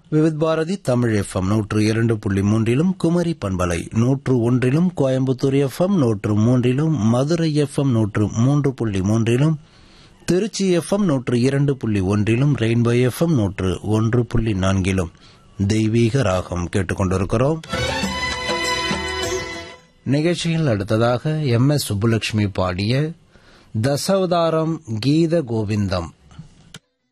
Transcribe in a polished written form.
Vividh Bharathi Tamil FM 102.3 Kumari பண்பலை 101 Coimbatore FM 103 Madurai FM 103.3 Trichy FM 102.1 rainbow FM 101.4 தெய்வீக ராகம் கேட்டுக்கொண்டிருக்கிறோம். நிகழ்ச்சியில் அடுத்ததாக MS சுப்புலட்சுமி பாடிய தசாவதாரம் கீத கோவிந்தம்